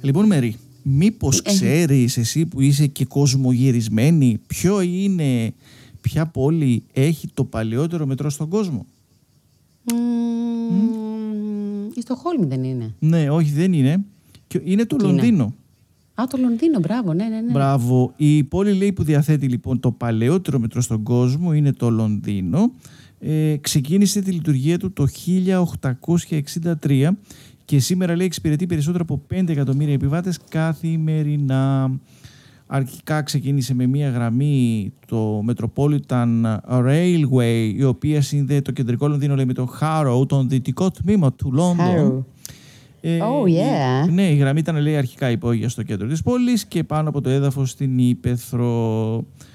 Λοιπόν, Μέρη, μήπως ξέρεις εσύ που είσαι και κοσμογυρισμένη ποια πόλη έχει το παλαιότερο μετρό στον κόσμο? Η Στοκχόλμη δεν είναι? Ναι, όχι, δεν είναι. Είναι το Λονδίνο. Το Λονδίνο, μπράβο, ναι. Μπράβο. Η πόλη, λέει, που διαθέτει λοιπόν το παλαιότερο μετρό στον κόσμο είναι το Λονδίνο. Ξεκίνησε τη λειτουργία του το 1863 και σήμερα, λέει, εξυπηρετεί περισσότερο από 5 εκατομμύρια επιβάτες καθημερινά. Αρχικά ξεκίνησε με μία γραμμή, το Metropolitan Railway, η οποία συνδέει το κεντρικό Λονδίνο, λέει, με το Harrow, τον δυτικό τμήμα του Λόνδον. Ναι, η γραμμή ήταν, λέει, αρχικά υπόγεια στο κέντρο της πόλης και πάνω από το έδαφος στην ύπαιθρο.